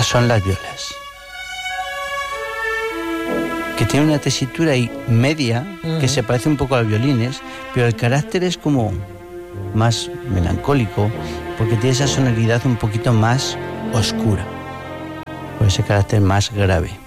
Estas son las violas, que tienen una tesitura ahí media, que se parece un poco a los violines, pero el carácter es como más melancólico, porque tiene esa sonoridad un poquito más oscura, por ese carácter más grave.